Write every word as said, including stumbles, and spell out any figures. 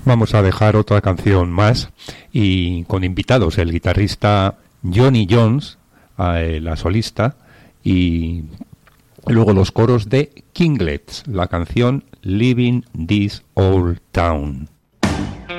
Vamos a dejar otra canción más y con invitados, el guitarrista Johnny Jones, eh, la solista, y luego los coros de Kinglets, la canción Living This Old Town.